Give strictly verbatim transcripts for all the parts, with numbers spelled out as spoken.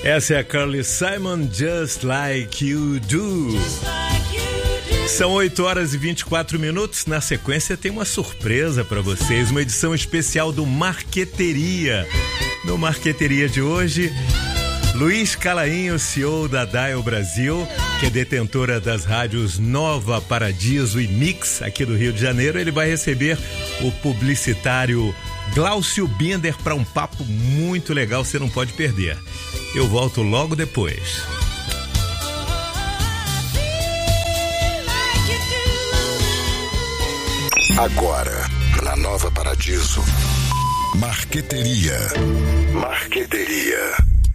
Essa é a Carly Simon, Just Like You Do. São oito horas e vinte e quatro minutos. Na sequência tem uma surpresa para vocês, uma edição especial do Marqueteria. No Marqueteria de hoje, Luiz Calainho, C E O da Dial Brasil, que é detentora das rádios Nova, Paradiso e Mix aqui do Rio de Janeiro. Ele vai receber o publicitário Glaucio Binder para um papo muito legal, você não pode perder. Eu volto logo depois. Agora, na Nova Paradiso, Marqueteria. Marqueteria.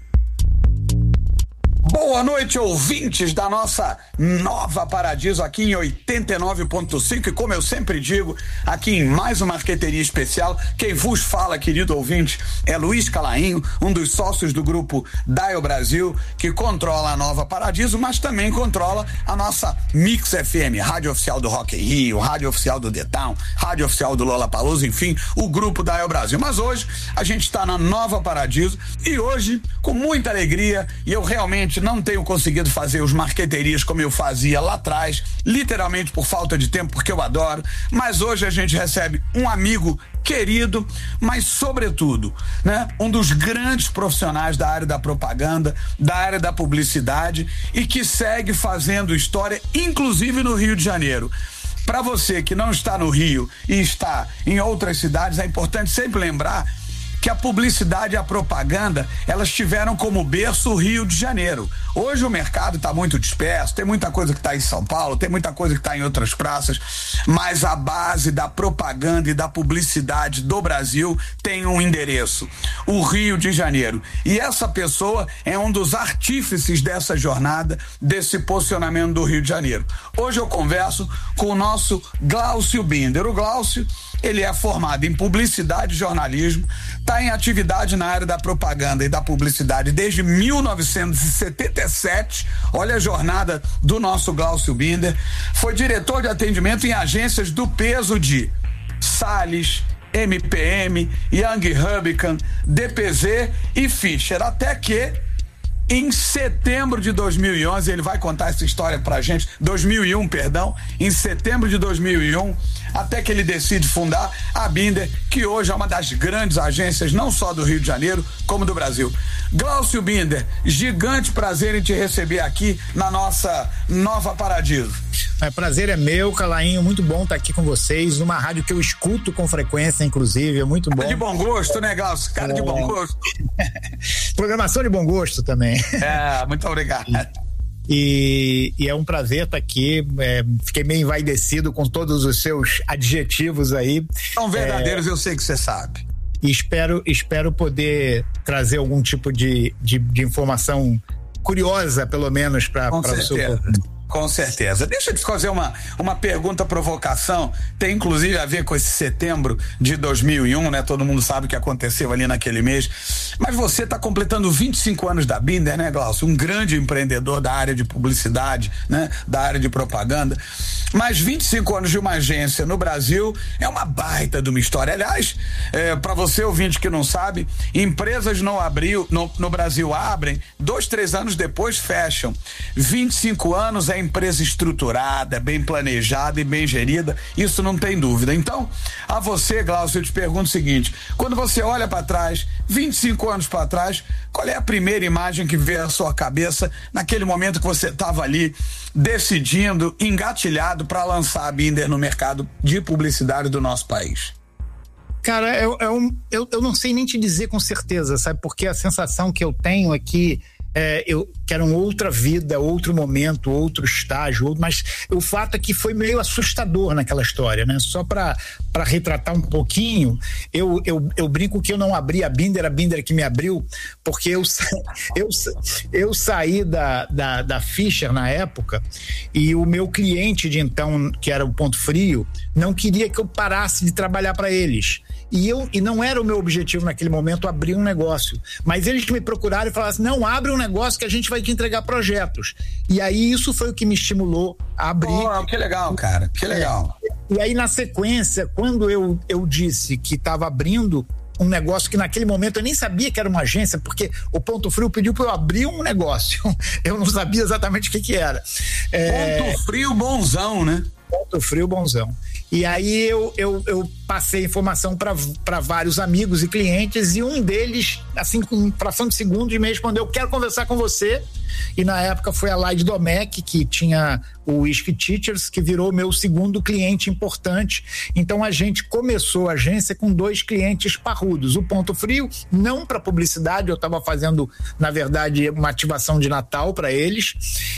Boa noite, ouvintes da nossa Nova Paradiso, aqui em oitenta e nove ponto cinco, e como eu sempre digo, aqui em mais uma Marqueteria especial. Quem vos fala, querido ouvinte, é Luiz Calainho, um dos sócios do grupo Dial Brasil, que controla a Nova Paradiso, mas também controla a nossa Mix F M, rádio oficial do Rock in Rio, rádio oficial do The Town, rádio oficial do Lollapalooza, enfim, o grupo Dial Brasil. Mas hoje a gente está na Nova Paradiso e hoje, com muita alegria, e eu realmente não tenho conseguido fazer os Marqueterias como eu fazia lá atrás, literalmente por falta de tempo, porque eu adoro, mas hoje a gente recebe um amigo querido, mas sobretudo, né, um dos grandes profissionais da área da propaganda, da área da publicidade, e que segue fazendo história, inclusive no Rio de Janeiro. Para você que não está no Rio e está em outras cidades, é importante sempre lembrar que a publicidade e a propaganda, elas tiveram como berço o Rio de Janeiro. Hoje o mercado está muito disperso, tem muita coisa que está em São Paulo, tem muita coisa que está em outras praças, mas a base da propaganda e da publicidade do Brasil tem um endereço: o Rio de Janeiro. E essa pessoa é um dos artífices dessa jornada, desse posicionamento do Rio de Janeiro. Hoje eu converso com o nosso Glaucio Binder. O Glaucio, ele é formado em publicidade e jornalismo, está em atividade na área da propaganda e da publicidade desde mil novecentos e setenta e sete. Olha a jornada do nosso Glaucio Binder. Foi diretor de atendimento em agências do peso de Salles, M P M, Young Hubicon, D P Z e Fischer, até que em setembro de dois mil e onze, ele vai contar essa história pra gente, dois mil e um, perdão, em setembro de dois mil e um, até que ele decide fundar a Binder, que hoje é uma das grandes agências, não só do Rio de Janeiro, como do Brasil. Glaucio Binder, gigante prazer em te receber aqui na nossa Nova Paradiso. É, prazer é meu, Calainho, muito bom estar aqui com vocês, numa rádio que eu escuto com frequência, inclusive, é muito bom. Cara de bom gosto, né, Glaucio? Cara é. de bom gosto. Programação de bom gosto também. É, muito obrigado. E, e é um prazer estar aqui, é, fiquei meio envaidecido com todos os seus adjetivos aí. São verdadeiros, é, eu sei que você sabe. E espero, espero poder trazer algum tipo de, de, de informação curiosa, pelo menos, para o seu povo. Com certeza. Deixa eu te fazer uma, uma pergunta provocação, tem inclusive a ver com esse setembro de dois mil e um, né? Todo mundo sabe o que aconteceu ali naquele mês, mas você está completando vinte e cinco anos da Binder, né, Glaucio? Um grande empreendedor da área de publicidade, né? Da área de propaganda, mas vinte e cinco anos de uma agência no Brasil é uma baita de uma história. Aliás, é, para você ouvinte que não sabe, empresas no, abril, no, no Brasil abrem, dois, três anos depois fecham. vinte e cinco anos é empresa estruturada, bem planejada e bem gerida, isso não tem dúvida. Então, a você, Glaucio, eu te pergunto o seguinte: quando você olha para trás, vinte e cinco anos para trás, qual é a primeira imagem que vê à sua cabeça naquele momento que você estava ali decidindo, engatilhado para lançar a Binder no mercado de publicidade do nosso país? Cara, eu, eu, eu, eu não sei nem te dizer com certeza, sabe? Porque a sensação que eu tenho é que É, eu quero uma outra vida, outro momento, outro estágio, outro, mas o fato é que foi meio assustador naquela história, né? Só para para retratar um pouquinho, eu, eu, eu brinco que eu não abri a Binder, a Binder que me abriu, porque eu, eu, eu saí da, da, da Fischer na época e o meu cliente de então, que era o Ponto Frio, não queria que eu parasse de trabalhar para eles. E, eu, e não era o meu objetivo naquele momento abrir um negócio, mas eles me procuraram e falaram assim: não, abre um negócio que a gente vai te entregar projetos. E aí isso foi o que me estimulou a abrir. Oh, que legal, cara, que legal. É. E aí na sequência, quando eu, eu disse que estava abrindo um negócio que naquele momento eu nem sabia que era uma agência, porque o Ponto Frio pediu para eu abrir um negócio. Eu não sabia exatamente o que que era. É... Ponto Frio bonzão, né? Ponto Frio bonzão. E aí eu, eu, eu passei informação para vários amigos e clientes, e um deles, assim, com fração de segundos, me respondeu: eu quero conversar com você. E na época foi a Laide Domecq, que tinha o Whisky Teachers, que virou meu segundo cliente importante. Então a gente começou a agência com dois clientes parrudos. O Ponto Frio, não para publicidade, eu estava fazendo, na verdade, uma ativação de Natal para eles.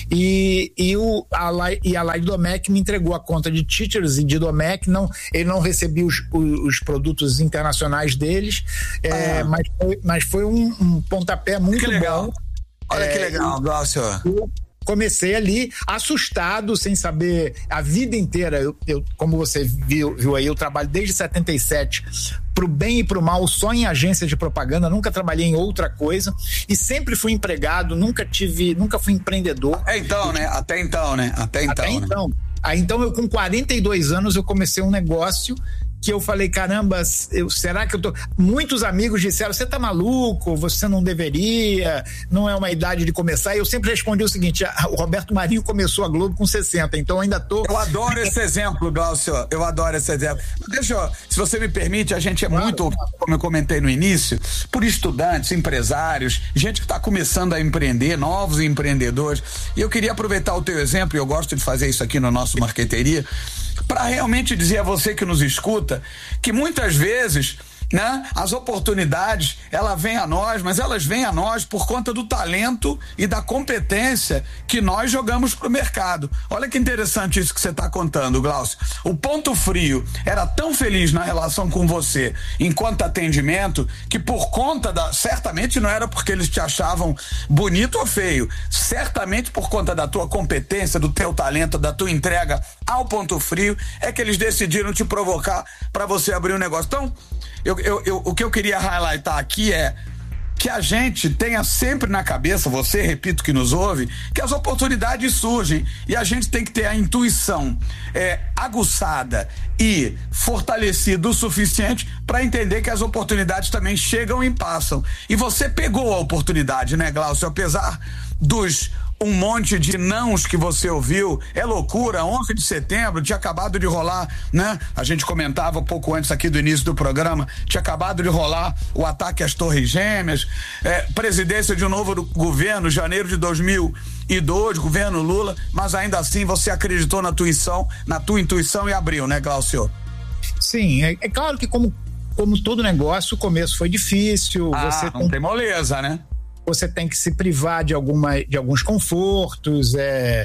E, e, o, a, e a Laide Domecq me entregou a conta de Teachers e de Domecq. Não, ele não recebia os, os, os produtos internacionais deles, ah. é, mas foi, mas foi um, um pontapé muito que legal. bom. Olha é, que legal, Glaucio. Eu comecei ali assustado, sem saber a vida inteira. Eu, eu, como você viu, viu aí, eu trabalho desde setenta e sete, pro bem e pro mal, só em agência de propaganda, nunca trabalhei em outra coisa e sempre fui empregado, nunca tive, nunca fui empreendedor. Até então, né? Até então, né? Até então. Até né? então. Aí, então, eu com quarenta e dois anos, eu comecei um negócio que eu falei, caramba, eu, será que eu tô... Muitos amigos disseram, você tá maluco, você não deveria, não é uma idade de começar. E eu sempre respondi o seguinte: o Roberto Marinho começou a Globo com sessenta, então eu ainda tô... Eu adoro esse exemplo, Glaucio, eu adoro esse exemplo. Deixa eu, se você me permite, a gente é claro, muito, claro. como eu comentei no início, por estudantes, empresários, gente que está começando a empreender, novos empreendedores. E eu queria aproveitar o teu exemplo, e eu gosto de fazer isso aqui no nosso Marqueteria, para realmente dizer a você que nos escuta que muitas vezes, né, as oportunidades, elas vêm a nós, mas elas vêm a nós por conta do talento e da competência que nós jogamos pro mercado. Olha que interessante isso que você está contando, Glaucio. O Ponto Frio era tão feliz na relação com você enquanto atendimento que por conta da... certamente não era porque eles te achavam bonito ou feio, certamente por conta da tua competência, do teu talento, da tua entrega ao Ponto Frio, é que eles decidiram te provocar para você abrir um negócio. Então, Eu, eu, eu, o que eu queria highlightar aqui é que a gente tenha sempre na cabeça, você, repito, que nos ouve, que as oportunidades surgem e a gente tem que ter a intuição é, aguçada e fortalecida o suficiente para entender que as oportunidades também chegam e passam. E você pegou a oportunidade, né, Glaucio? Apesar dos um monte de nãos que você ouviu, é loucura. Onze de setembro tinha acabado de rolar, né? A gente comentava um pouco antes aqui do início do programa, tinha acabado de rolar o ataque às Torres Gêmeas, é, presidência de um novo governo, janeiro de dois mil e dois, governo Lula, mas ainda assim você acreditou na tua intuição, na tua intuição e abriu, né, Glaucio? Sim, é, é claro que como, como todo negócio, o começo foi difícil. Ah, você não tem, tem moleza, né? Você tem que se privar de, alguma, de alguns confortos, é,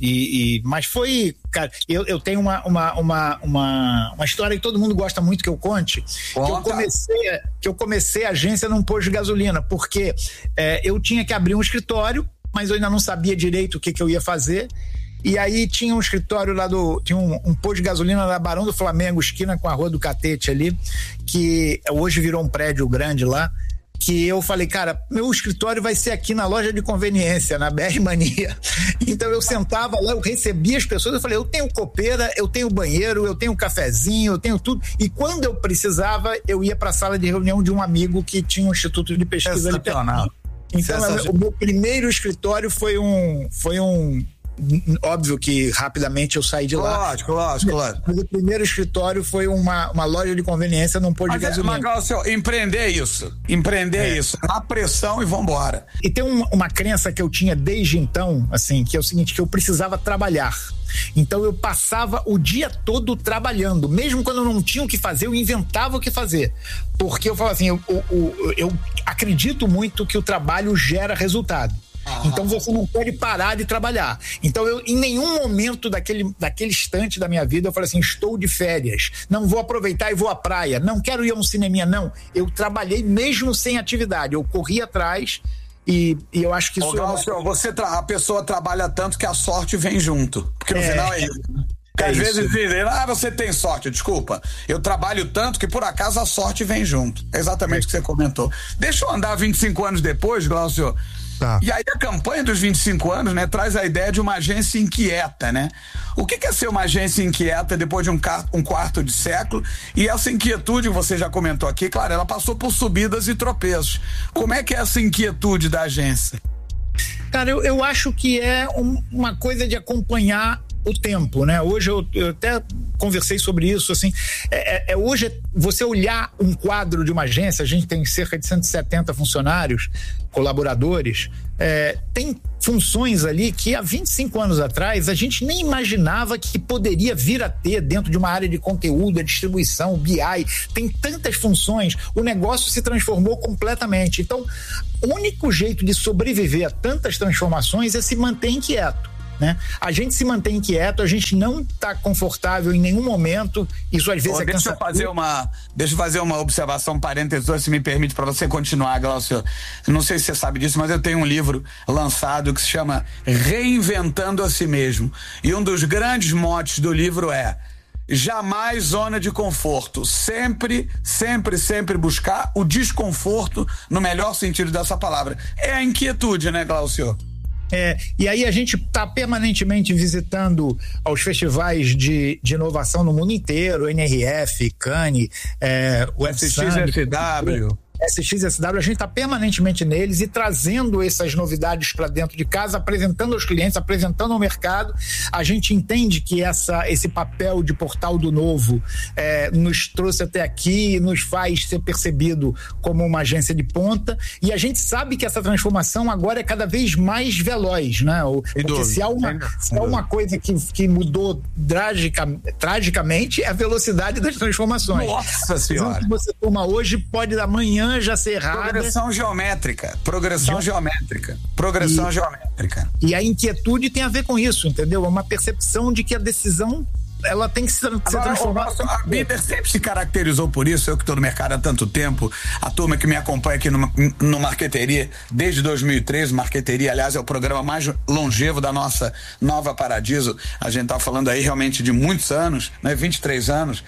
e, e, mas foi, cara, eu, eu tenho uma, uma, uma, uma, uma história que todo mundo gosta muito que eu conte, que eu, comecei, que eu comecei a agência num posto de gasolina, porque é, eu tinha que abrir um escritório, mas eu ainda não sabia direito o que, que eu ia fazer. E aí tinha um escritório lá do... Tinha um, um posto de gasolina na Barão do Flamengo, esquina com a Rua do Catete ali, que hoje virou um prédio grande lá, que eu falei, cara, meu escritório vai ser aqui na loja de conveniência, na B R Mania. Então eu sentava lá, eu recebia as pessoas, eu falei, eu tenho copeira, eu tenho banheiro, eu tenho cafezinho, eu tenho tudo. E quando eu precisava, eu ia para a sala de reunião de um amigo que tinha um instituto de pesquisa ali perto. Então o meu primeiro escritório foi um... Foi um óbvio que rapidamente eu saí de lá. Lógico, lógico, lógico. Mas o primeiro escritório foi uma, uma loja de conveniência num posto de gasolina. Mas, Glaucio, empreender isso. Empreender é. isso. Na pressão e vambora. E tem um, uma crença que eu tinha desde então, assim, que é o seguinte, que eu precisava trabalhar. Então eu passava o dia todo trabalhando. Mesmo quando eu não tinha o que fazer, eu inventava o que fazer. Porque eu falava assim, eu, eu, eu, eu acredito muito que o trabalho gera resultado. Ah. Então você não pode parar de trabalhar. Então eu, em nenhum momento daquele, daquele instante da minha vida, eu falei assim, estou de férias, não vou aproveitar e vou à praia, não quero ir a um cineminha, não. Eu trabalhei mesmo sem atividade, eu corri atrás e, e eu acho que isso... Ô, Glaucio, é... você tra... a pessoa trabalha tanto que a sorte vem junto, porque no é... final é isso. Porque é às isso. vezes dizem, ah, você tem sorte, desculpa, eu trabalho tanto que por acaso a sorte vem junto. É exatamente o que você comentou. Deixa eu andar vinte e cinco anos depois, Glaucio, Tá. E aí a campanha dos vinte e cinco anos, né, traz a ideia de uma agência inquieta, né? O que é ser uma agência inquieta depois de um, um quarto de século? E essa inquietude, você já comentou aqui, claro, ela passou por subidas e tropeços. Como é que é essa inquietude da agência? Cara, eu, eu acho que é um, uma coisa de acompanhar o tempo, né? Hoje eu, eu até conversei sobre isso, assim, é, é, hoje você olhar um quadro de uma agência, a gente tem cerca de cento e setenta funcionários, colaboradores, é, tem funções ali que há vinte e cinco anos atrás a gente nem imaginava que poderia vir a ter dentro de uma área de conteúdo, a distribuição, B I, tem tantas funções, o negócio se transformou completamente. Então, o único jeito de sobreviver a tantas transformações é se manter inquieto. Né? A gente se mantém inquieto, a gente não está confortável em nenhum momento, isso às vezes oh, é deixa eu fazer uma Deixa eu fazer uma observação, parênteses, se me permite, para você continuar, Glaucio. Não sei se você sabe disso, mas eu tenho um livro lançado que se chama Reinventando a Si Mesmo, e um dos grandes motes do livro é: jamais zona de conforto, sempre, sempre, sempre buscar o desconforto no melhor sentido dessa palavra. É a inquietude, né, Glaucio? É, e aí a gente está permanentemente visitando aos festivais de, de inovação no mundo inteiro, N R F, Cannes, é, o S X S W. S X S W, a gente está permanentemente neles e trazendo essas novidades para dentro de casa, apresentando aos clientes, apresentando ao mercado. A gente entende que essa, esse papel de portal do novo é, nos trouxe até aqui, nos faz ser percebido como uma agência de ponta, e a gente sabe que essa transformação agora é cada vez mais veloz, né? O, porque se há uma, se há uma coisa que, que mudou tragica, tragicamente é a velocidade das transformações. Nossa Senhora! O que você toma hoje pode amanhã já ser errada. Progressão geométrica, progressão Já. geométrica, progressão e, geométrica. E a inquietude tem a ver com isso, entendeu? É uma percepção de que a decisão ela tem que ser, Agora, ser transformada. A Binder sempre se caracterizou por isso, eu que estou no mercado há tanto tempo, a turma que me acompanha aqui no, no Marqueteria desde dois mil e treze, Marqueteria, aliás, é o programa mais longevo da nossa Nova Paradiso, a gente tá falando aí realmente de muitos anos, né? vinte e três anos.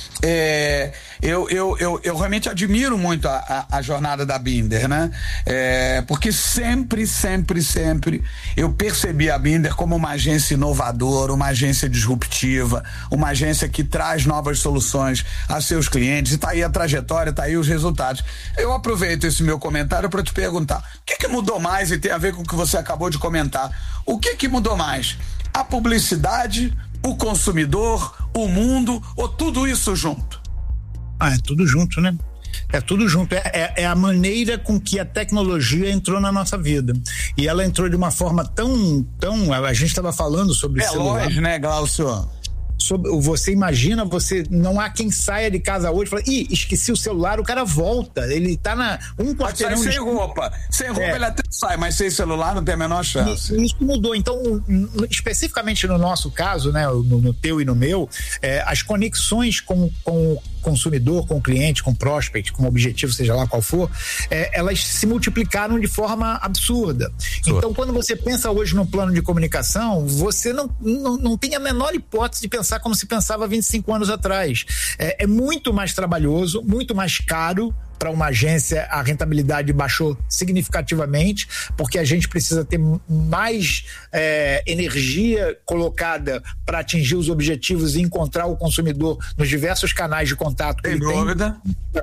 É, eu, eu, eu, eu realmente admiro muito a, a, a jornada da Binder, né? É, porque sempre, sempre, sempre eu percebi a Binder como uma agência inovadora, uma agência disruptiva, uma agência que traz novas soluções a seus clientes, e tá aí a trajetória, tá aí os resultados. Eu aproveito esse meu comentário para te perguntar: o que que mudou mais, e tem a ver com o que você acabou de comentar, o que que mudou mais? A publicidade, o consumidor, o mundo, ou tudo isso junto? Ah, é tudo junto, né? É tudo junto, é, é, é a maneira com que a tecnologia entrou na nossa vida, e ela entrou de uma forma tão, tão, a gente estava falando sobre é celular, lógico, né, Glaucio? Sobre, você imagina, você não há quem saia de casa hoje e fala: ih, esqueci o celular, o cara volta, ele tá na um quarteirão sem de... roupa, sem roupa é. Ele até sai, mas sem celular não tem a menor chance. Isso, isso mudou. Então, especificamente no nosso caso, né, no, no teu e no meu, é, as conexões com, com o consumidor, com o cliente, com o prospect, com o objetivo, seja lá qual for, é, elas se multiplicaram de forma absurda. Sure. Então, quando você pensa hoje no plano de comunicação, você não, não, não tem a menor hipótese de pensar como se pensava vinte e cinco anos atrás. É, é muito mais trabalhoso, muito mais caro. Para uma agência, a rentabilidade baixou significativamente, porque a gente precisa ter mais é, energia colocada para atingir os objetivos e encontrar o consumidor nos diversos canais de contato que ele tem.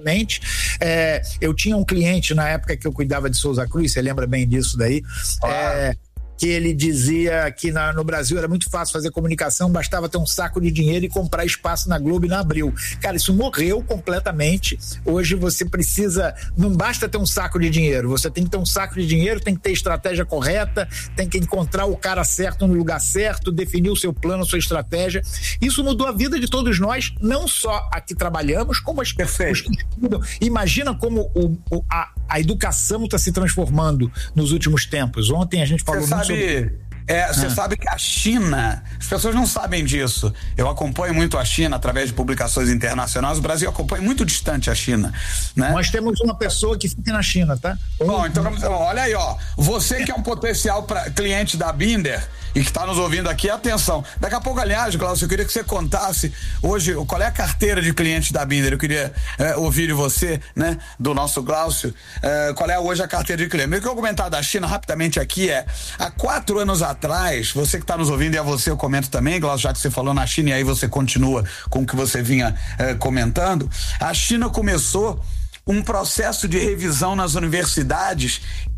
É, eu tinha um cliente na época que eu cuidava de Souza Cruz, você lembra bem disso daí? Ah. É, que ele dizia que na, no Brasil era muito fácil fazer comunicação, bastava ter um saco de dinheiro e comprar espaço na Globo e na Abril. Cara, isso morreu completamente. Hoje você precisa, não basta ter um saco de dinheiro, você tem que ter um saco de dinheiro, tem que ter estratégia correta, tem que encontrar o cara certo no lugar certo, definir o seu plano, sua estratégia. Isso mudou a vida de todos nós, não só aqui trabalhamos, como as pessoas que estudam. Imagina como o, o, a, a educação está se transformando nos últimos tempos. Ontem a gente falou muito Sabe, É, você Ah. sabe que a China, as pessoas não sabem disso. Eu acompanho muito a China através de publicações internacionais. O Brasil acompanha muito distante a China, né? Nós temos uma pessoa que fica na China, tá? Bom, então vamos, olha aí, ó. Você que é um potencial pra, cliente da Binder e que está nos ouvindo aqui, atenção. Daqui a pouco, aliás, Glaucio, eu queria que você contasse hoje qual é a carteira de clientes da Binder. Eu queria é, ouvir de você, né, do nosso Glaucio, é, qual é hoje a carteira de clientes. O que eu comentar da China rapidamente aqui é, há quatro anos atrás, você que está nos ouvindo e a você eu comento também, Glaucio, já que você falou na China e aí você continua com o que você vinha é, comentando, a China começou um processo de revisão nas universidades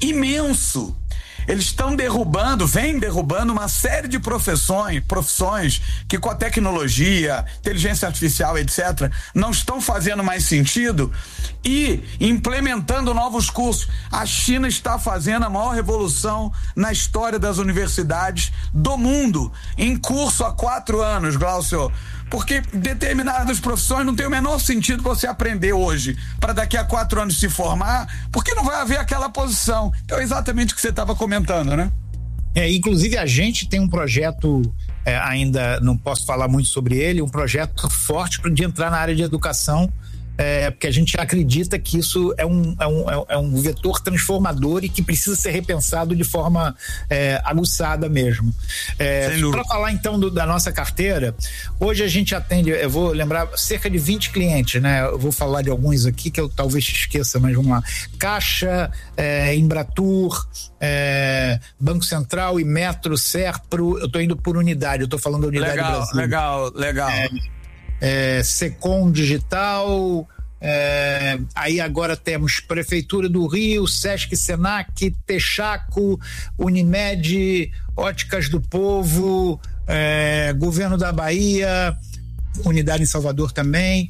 imenso. Eles estão derrubando, vem derrubando uma série de profissões, profissões que com a tecnologia, inteligência artificial, etcétera, não estão fazendo mais sentido e implementando novos cursos. A China está fazendo a maior revolução na história das universidades do mundo, em curso há quatro anos, Glaucio. Porque determinadas profissões não tem o menor sentido você aprender hoje para daqui a quatro anos se formar, porque não vai haver aquela posição. Então é exatamente o que você estava comentando, né? É, inclusive a gente tem um projeto, é, ainda não posso falar muito sobre ele, um projeto forte de entrar na área de educação, é, porque a gente acredita que isso é um, é, um, é um vetor transformador e que precisa ser repensado de forma é, aguçada mesmo. É, para falar então do, da nossa carteira, hoje a gente atende, eu vou lembrar, cerca de vinte clientes, né? Eu vou falar de alguns aqui que eu talvez esqueça, mas vamos lá. Caixa, é, Embratur, é, Banco Central, Imetro, Serpro, eu estou indo por unidade, eu estou falando da unidade legal, Brasil. Legal, legal, é, É, Secom Digital, é, aí agora temos Prefeitura do Rio, Sesc, Senac, Texaco, Unimed, Óticas do Povo, é, Governo da Bahia, unidade em Salvador também,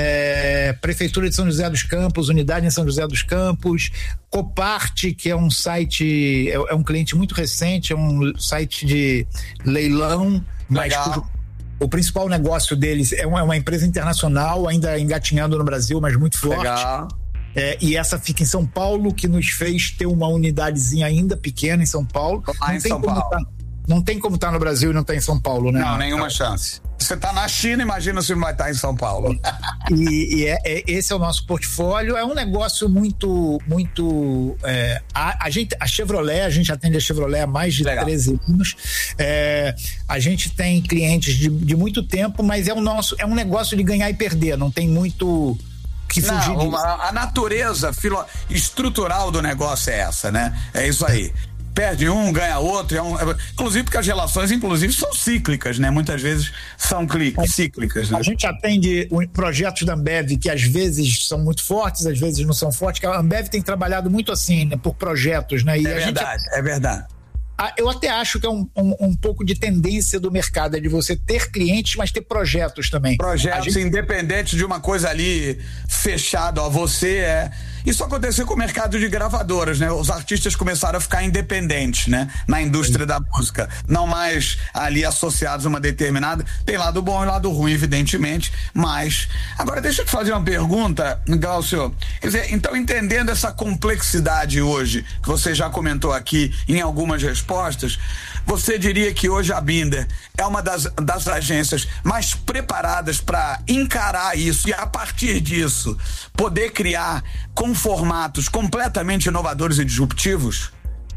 é, Prefeitura de São José dos Campos, unidade em São José dos Campos, Coparte, que é um site, é, é um cliente muito recente, é um site de leilão, mas cujo o principal negócio deles é uma, é uma empresa internacional, ainda engatinhando no Brasil, mas muito forte. Legal. É, e essa fica em São Paulo, que nos fez ter uma unidadezinha ainda pequena em São Paulo. Ah, não, em tem São como Paulo. tá, não tem como estar tá no Brasil e não estar tá em São Paulo, né? Não, nenhuma chance. Você está na China, imagina se não vai estar em São Paulo. E, e é, é, esse é o nosso portfólio. É um negócio muito, muito. É, a, a, gente, a Chevrolet, a gente atende a Chevrolet há mais de Legal. treze anos. É, a gente tem clientes de, de muito tempo, mas é, o nosso, é um negócio de ganhar e perder. Não tem muito que fugir não, disso. A, a natureza filo, estrutural do negócio é essa, né? É isso aí. Perde um, ganha outro, é um, é, inclusive porque as relações inclusive são cíclicas, né? Muitas vezes são cli, cíclicas, né? A gente atende projetos da Ambev que às vezes são muito fortes, às vezes não são fortes, que a Ambev tem trabalhado muito assim, né? Por projetos, né? E é a verdade, gente, é verdade. Eu até acho que é um, um, um pouco de tendência do mercado, é de você ter clientes, mas ter projetos também. Projetos gente... independentes de uma coisa ali fechada, ó, você é... Isso aconteceu com o mercado de gravadoras, né? Os artistas começaram a ficar independentes, né? Na indústria da música. Não mais ali associados a uma determinada... Tem lado bom e lado ruim, evidentemente, mas... Agora, deixa eu te fazer uma pergunta, Glaucio. Quer dizer, então, entendendo essa complexidade hoje, que você já comentou aqui em algumas respostas, você diria que hoje a Binder é uma das, das agências mais preparadas para encarar isso e, a partir disso, poder criar com formatos completamente inovadores e disruptivos?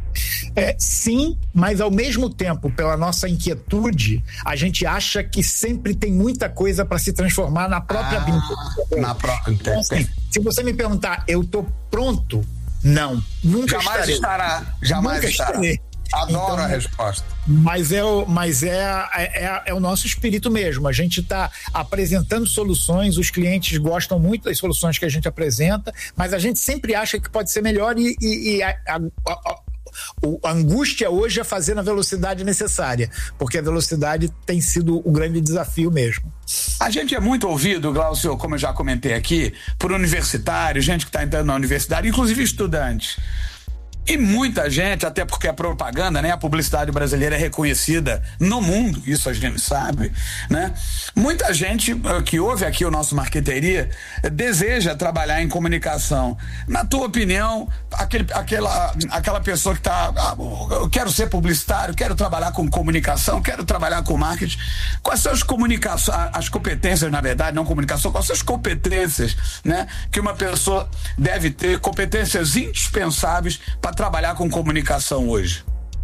É, sim, mas ao mesmo tempo, pela nossa inquietude, a gente acha que sempre tem muita coisa para se transformar na própria ah, Binder. Na própria. Então, assim, se você me perguntar, eu tô pronto? Não, nunca jamais estarei. estará. Jamais nunca estará. Estarei. Adoro então, a resposta. Mas, é o, mas é, é, é o nosso espírito mesmo. A gente está apresentando soluções, os clientes gostam muito das soluções que a gente apresenta, mas a gente sempre acha que pode ser melhor e, e, e a, a, a, a angústia hoje é fazer na velocidade necessária, porque a velocidade tem sido o grande desafio mesmo. A gente é muito ouvido, Glaucio, como eu já comentei aqui, por universitários, gente que está entrando na universidade, inclusive estudantes. E muita gente, até porque a propaganda, né, a publicidade brasileira é reconhecida no mundo, isso a gente sabe, né? Muita gente que ouve aqui o nosso Marqueteria deseja trabalhar em comunicação. Na tua opinião, aquele, aquela, aquela pessoa que está, ah, eu quero ser publicitário, quero trabalhar com comunicação, quero trabalhar com marketing, quais são as comunicações, as competências, na verdade, não comunicação, quais são as competências, né, que uma pessoa deve ter, competências indispensáveis para trabalhar com comunicação hoje?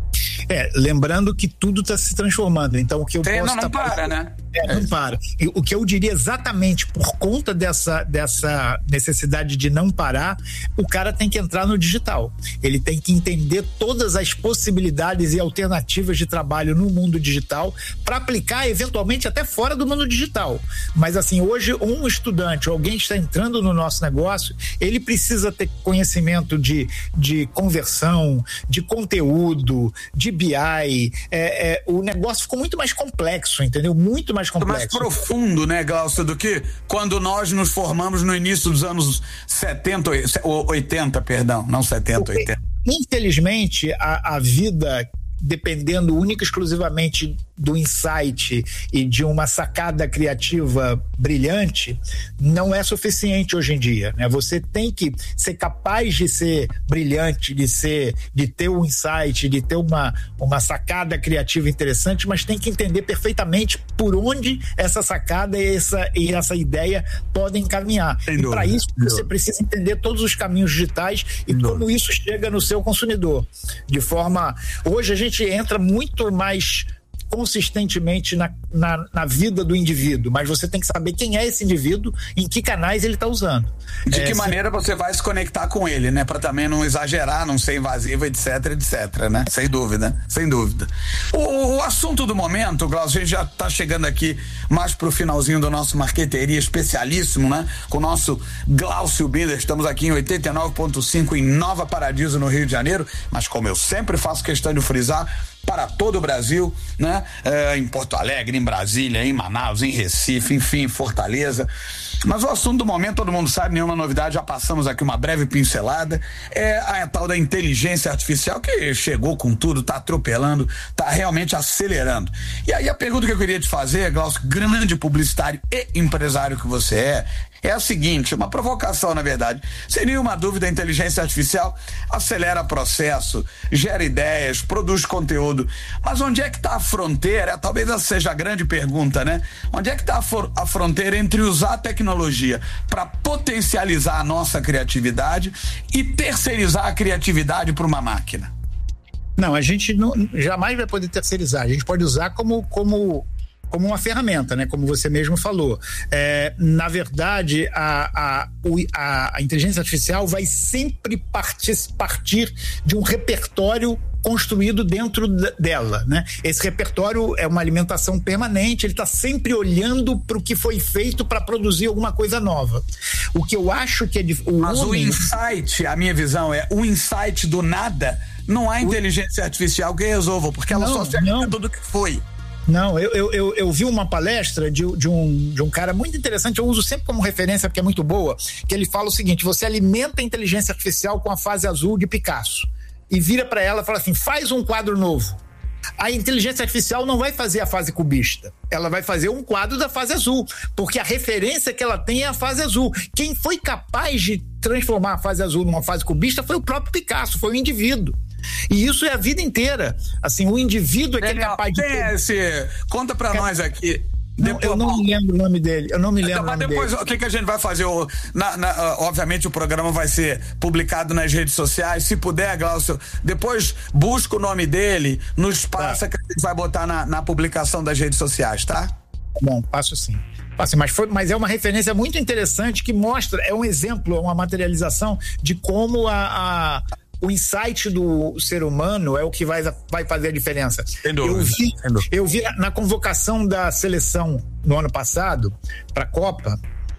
É, lembrando que tudo está se transformando, então o que eu Tem, posso... Não, não tá... para, né? É, não para. E o que eu diria exatamente por conta dessa, dessa necessidade de não parar, o cara tem que entrar no digital. Ele tem que entender todas as possibilidades e alternativas de trabalho no mundo digital para aplicar eventualmente até fora do mundo digital. Mas assim, hoje um estudante ou alguém que está entrando no nosso negócio, ele precisa ter conhecimento de, de conversão, de conteúdo, de B I. É, é, o negócio ficou muito mais complexo, entendeu? Muito mais mais complexo. Mais profundo, né, Glaucio, do que quando nós nos formamos no início dos anos setenta, oitenta, perdão, não setenta, oitenta. Infelizmente, a, a vida, dependendo única e exclusivamente do insight e de uma sacada criativa brilhante, não é suficiente hoje em dia, né? Você tem que ser capaz de ser brilhante, de ser, de ter um insight, de ter uma, uma sacada criativa interessante, mas tem que entender perfeitamente por onde essa sacada e essa, e essa ideia podem caminhar. E para isso você precisa entender todos os caminhos digitais e como isso chega no seu consumidor. De forma... Hoje a gente entra muito mais consistentemente na, na, na vida do indivíduo, mas você tem que saber quem é esse indivíduo, em que canais ele está usando. De é, que se... maneira você vai se conectar com ele, né? Para também não exagerar, não ser invasivo, etc, etc, né? Sem dúvida, sem dúvida. O, o assunto do momento, Glaucio, a gente já está chegando aqui mais pro finalzinho do nosso Marqueteria especialíssimo, né? Com o nosso Glaucio Binder. Estamos aqui em oitenta e nove ponto cinco em Nova Paradiso, no Rio de Janeiro, mas como eu sempre faço questão de frisar, para todo o Brasil, né? É, em Porto Alegre, em Brasília, em Manaus, em Recife, enfim, em Fortaleza. Mas o assunto do momento, todo mundo sabe, nenhuma novidade, já passamos aqui uma breve pincelada, é a tal da inteligência artificial que chegou com tudo, tá atropelando, tá realmente acelerando. E aí a pergunta que eu queria te fazer, Glaucio, grande publicitário e empresário que você é, é a seguinte, uma provocação, na verdade. Sem nenhuma dúvida, a inteligência artificial acelera processo, gera ideias, produz conteúdo. Mas onde é que está a fronteira? Talvez essa seja a grande pergunta, né? Onde é que está a, for- a fronteira entre usar a tecnologia para potencializar a nossa criatividade e terceirizar a criatividade para uma máquina? Não, a gente não, jamais vai poder terceirizar. A gente pode usar como... como... como uma ferramenta, né? Como você mesmo falou. É, na verdade, a, a, a, a inteligência artificial vai sempre partir, partir de um repertório construído dentro dela, né? Esse repertório é uma alimentação permanente, ele está sempre olhando para o que foi feito para produzir alguma coisa nova. O que eu acho que é... De, o Mas homem... o insight, a minha visão é, o insight do nada, não há inteligência artificial que resolva, porque ela não, só se alimenta do que foi. Não, eu, eu, eu, eu vi uma palestra de, de, um, de um cara muito interessante, eu uso sempre como referência porque é muito boa, que ele fala o seguinte: você alimenta a inteligência artificial com a fase azul de Picasso e vira para ela e fala assim, faz um quadro novo. A inteligência artificial não vai fazer a fase cubista, ela vai fazer um quadro da fase azul, porque a referência que ela tem é a fase azul. Quem foi capaz de transformar a fase azul numa fase cubista foi o próprio Picasso, foi o indivíduo. E isso é a vida inteira. Assim, o indivíduo é que é capaz de... Tem esse... Conta pra Cara, nós aqui. Não, depois, eu não me lembro o nome dele. Eu não me lembro então, o nome depois, dele. O que, que a gente vai fazer? O, na, na, obviamente o programa vai ser publicado nas redes sociais. Se puder, Glaucio, depois busca o nome dele, nos passa, tá, que a gente vai botar na, na publicação das redes sociais, tá? Bom, passo sim. Assim, mas, foi, mas é uma referência muito interessante que mostra, é um exemplo, é uma materialização de como a, a, o insight do ser humano é o que vai, vai fazer a diferença. Sem dúvida, eu vi, sem dúvida. eu vi na convocação da seleção no ano passado para a Copa,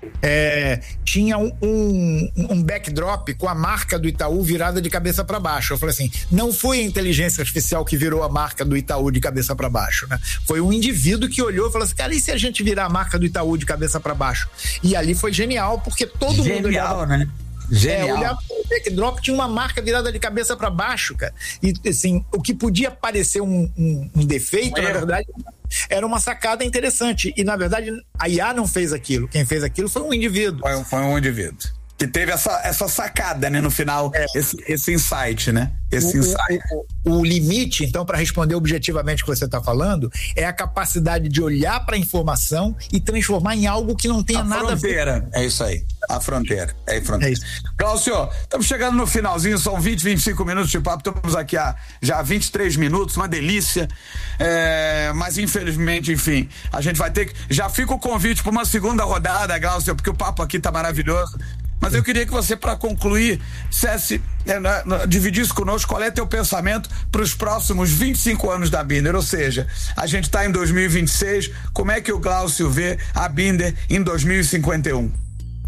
é, tinha um, um, um backdrop com a marca do Itaú virada de cabeça para baixo. Eu falei assim, não foi a inteligência artificial que virou a marca do Itaú de cabeça para baixo, né? Foi um indivíduo que olhou e falou assim, cara, e se a gente virar a marca do Itaú de cabeça para baixo? E ali foi genial, porque todo genial, mundo olhava, né? Genial. É, olhava o backdrop, tinha uma marca virada de cabeça para baixo, cara. E assim, o que podia parecer um, um, um defeito, é. na verdade, era uma sacada interessante. E na verdade, a I A não fez aquilo. Quem fez aquilo foi um indivíduo. Foi, foi um indivíduo. Que teve essa, essa sacada, né, no final, é. esse, esse insight, né? Esse o, insight. O, o, o limite, então, para responder objetivamente o que você está falando, é a capacidade de olhar para a informação e transformar em algo que não tenha a nada fronteira, a ver. É isso aí. A fronteira. É a fronteira. É isso. Glaucio, estamos chegando no finalzinho, são vinte, vinte e cinco minutos de papo, estamos aqui há já há vinte e três minutos, uma delícia. É, mas infelizmente, enfim, a gente vai ter que. Já fica o convite para uma segunda rodada, Glaucio, porque o papo aqui tá maravilhoso. Mas eu queria que você, para concluir, dissesse, é, dividisse conosco qual é teu pensamento para os próximos vinte e cinco anos da Binder. Ou seja, a gente está em dois mil e vinte e seis, como é que o Glaucio vê a Binder em dois mil e cinquenta e um?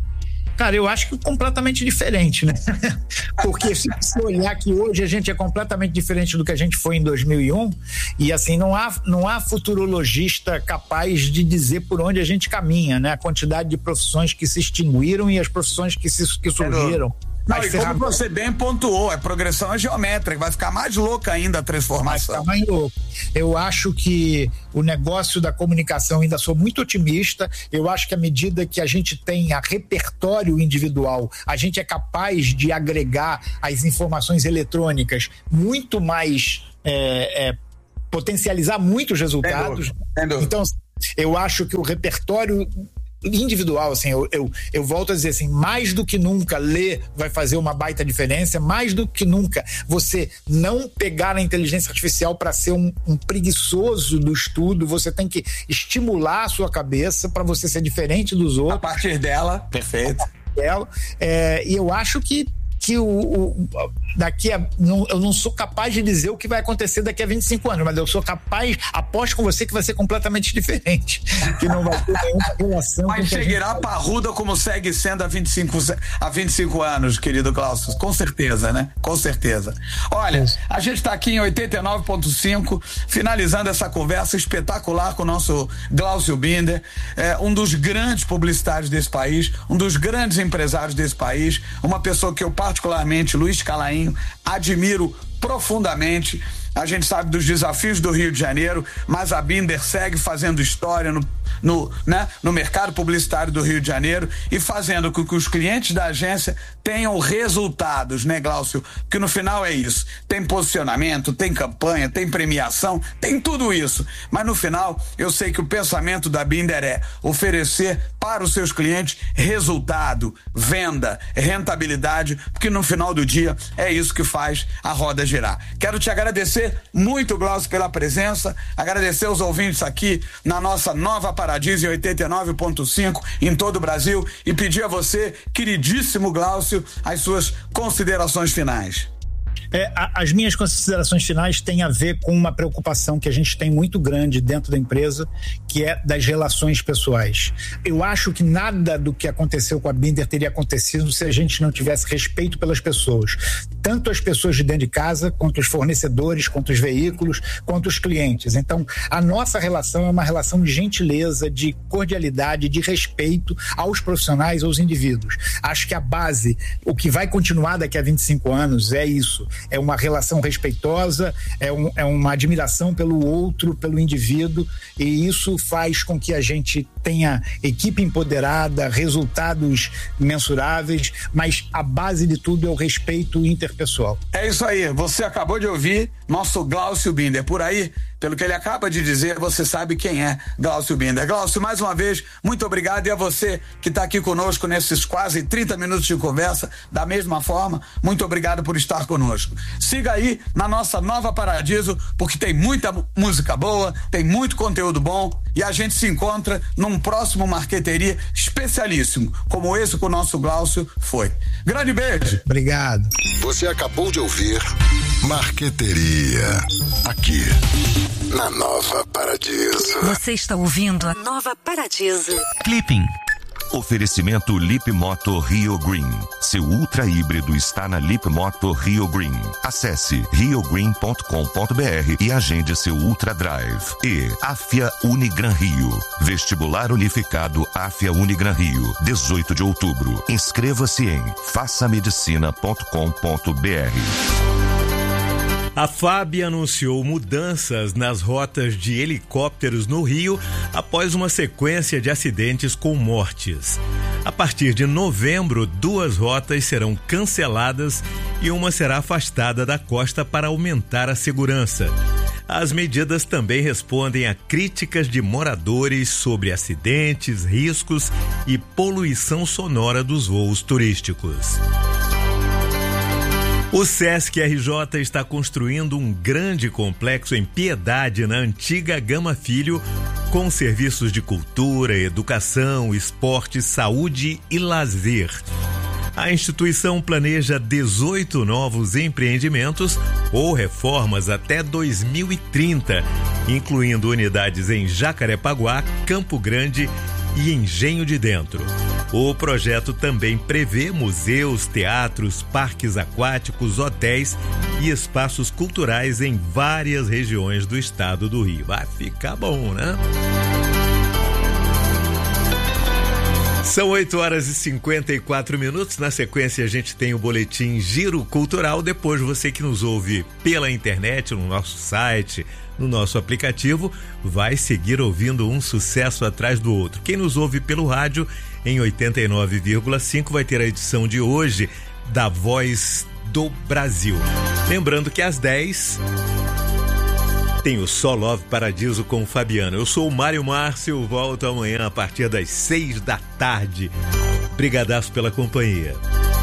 Cara, eu acho que completamente diferente, né? Porque se você olhar que hoje a gente é completamente diferente do que a gente foi em dois mil e um, e assim, não há, não há futurologista capaz de dizer por onde a gente caminha, né? A quantidade de profissões que se extinguiram e as profissões que, se, que surgiram. Não, e como você bem pontuou, a progressão é geométrica, vai ficar mais louca ainda a transformação. Vai ficar mais louco. Eu acho que o negócio da comunicação, ainda sou muito otimista, eu acho que à medida que a gente tem a repertório individual, a gente é capaz de agregar as informações eletrônicas muito mais, é, é, potencializar muitos resultados. Entendo. Entendo. Então, eu acho que o repertório individual, assim, eu, eu, eu volto a dizer assim, mais do que nunca ler vai fazer uma baita diferença, mais do que nunca você não pegar a inteligência artificial para ser um, um preguiçoso do estudo, você tem que estimular a sua cabeça para você ser diferente dos outros. A partir dela, perfeito. Dela, é, e eu acho que que o, o daqui a, não, eu não sou capaz de dizer o que vai acontecer daqui a vinte e cinco anos, mas eu sou capaz, aposto com você que vai ser completamente diferente, que não vai ter nenhuma relação. Mas seguirá gente... parruda como segue sendo há vinte e cinco, há vinte e cinco anos, querido Glaucio, com certeza, né? Com certeza. Olha, a gente está aqui em oitenta e nove ponto cinco, finalizando essa conversa espetacular com o nosso Glaucio Binder, é, um dos grandes publicitários desse país, um dos grandes empresários desse país, uma pessoa que eu particularmente, Luiz Calainho, admiro profundamente. A gente sabe dos desafios do Rio de Janeiro, mas a Binder segue fazendo história no, no, né, no mercado publicitário do Rio de Janeiro e fazendo com que os clientes da agência tenham resultados, né, Glaucio? Porque no final é isso. Tem posicionamento, tem campanha, tem premiação, tem tudo isso. Mas no final, eu sei que o pensamento da Binder é oferecer para os seus clientes resultado, venda, rentabilidade, porque no final do dia é isso que faz a roda girar. Quero te agradecer muito, Glaucio, pela presença, agradecer aos ouvintes aqui na nossa Nova Paradiso em oitenta e nove ponto cinco em todo o Brasil e pedir a você, queridíssimo Glaucio, as suas considerações finais. É, a, as minhas considerações finais têm a ver com uma preocupação que a gente tem muito grande dentro da empresa, que é das relações pessoais. Eu acho que nada do que aconteceu com a Binder teria acontecido se a gente não tivesse respeito pelas pessoas. Tanto as pessoas de dentro de casa, quanto os fornecedores, quanto os veículos, quanto os clientes. Então, a nossa relação é uma relação de gentileza, de cordialidade, de respeito aos profissionais, aos indivíduos. Acho que a base, o que vai continuar daqui a vinte e cinco anos é isso. É uma relação respeitosa, é, um, é uma admiração pelo outro, pelo indivíduo, e isso faz com que a gente tenha equipe empoderada, resultados mensuráveis, mas a base de tudo é o respeito interpessoal. É isso aí, você acabou de ouvir nosso Glaucio Binder. Por aí, pelo que ele acaba de dizer, você sabe quem é Glaucio Binder. Glaucio, mais uma vez, muito obrigado, e a você que está aqui conosco nesses quase trinta minutos de conversa, da mesma forma, muito obrigado por estar conosco. Siga aí na nossa Nova Paradiso, porque tem muita música boa, tem muito conteúdo bom, e a gente se encontra num próximo Marqueteria especialíssimo, como esse que o nosso Glaucio foi. Grande beijo. Obrigado. Você acabou de ouvir Marqueteria, aqui na Nova Paradiso. Você está ouvindo a Nova Paradiso. Clipping, Oferecimento Lip Moto Rio Green. Seu ultra híbrido está na Lip Moto Rio Green. Acesse rio green ponto com ponto b r e agende seu Ultra Drive. E Afia Unigran Rio. Vestibular Unificado Afia Unigran Rio. dezoito de outubro. Inscreva-se em faça medicina ponto com ponto b r. A F A B anunciou mudanças nas rotas de helicópteros no Rio após uma sequência de acidentes com mortes. A partir de novembro, duas rotas serão canceladas e uma será afastada da costa para aumentar a segurança. As medidas também respondem a críticas de moradores sobre acidentes, riscos e poluição sonora dos voos turísticos. O Sesc R J está construindo um grande complexo em Piedade, na antiga Gama Filho, com serviços de cultura, educação, esporte, saúde e lazer. A instituição planeja dezoito novos empreendimentos ou reformas até dois mil e trinta, incluindo unidades em Jacarepaguá, Campo Grande e Engenho de Dentro. O projeto também prevê museus, teatros, parques aquáticos, hotéis e espaços culturais em várias regiões do estado do Rio. Vai ficar bom, né? São oito horas e cinquenta e quatro minutos. Na sequência, a gente tem o boletim Giro Cultural. Depois, você que nos ouve pela internet, no nosso site, no nosso aplicativo, vai seguir ouvindo um sucesso atrás do outro. Quem nos ouve pelo rádio, em oitenta e nove vírgula cinco, vai ter a edição de hoje da Voz do Brasil. Lembrando que às dez tem o Só Love Paradiso com o Fabiano. Eu sou o Mário Márcio, volto amanhã a partir das seis da tarde. Brigadaço pela companhia.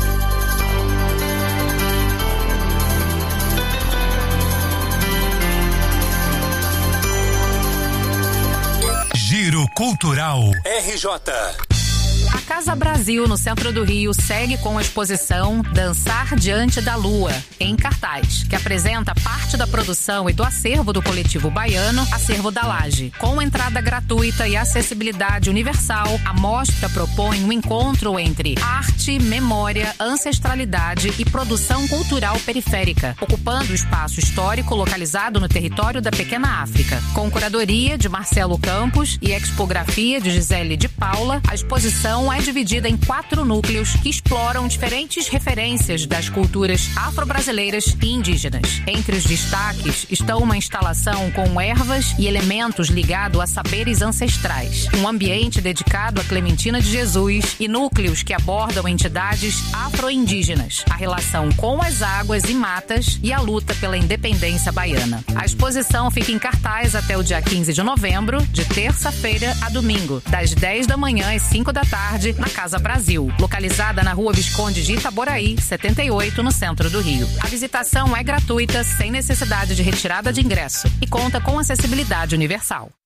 Giro Cultural R J. A Casa Brasil, no centro do Rio, segue com a exposição Dançar Diante da Lua, em cartaz, que apresenta parte da produção e do acervo do coletivo baiano Acervo da Laje. Com entrada gratuita e acessibilidade universal, a mostra propõe um encontro entre arte, memória, ancestralidade e produção cultural periférica, ocupando o espaço histórico localizado no território da Pequena África. Com curadoria de Marcelo Campos e expografia de Gisele de Paula, a exposição é dividida em quatro núcleos que exploram diferentes referências das culturas afro-brasileiras e indígenas. Entre os destaques estão uma instalação com ervas e elementos ligados a saberes ancestrais, um ambiente dedicado a Clementina de Jesus e núcleos que abordam entidades afro-indígenas, a relação com as águas e matas e a luta pela independência baiana. A exposição fica em cartaz até o dia quinze de novembro, de terça-feira a domingo, das dez da manhã às cinco da tarde, na Casa Brasil, localizada na Rua Visconde de Itaboraí, setenta e oito, no centro do Rio. A visitação é gratuita, sem necessidade de retirada de ingresso e conta com acessibilidade universal.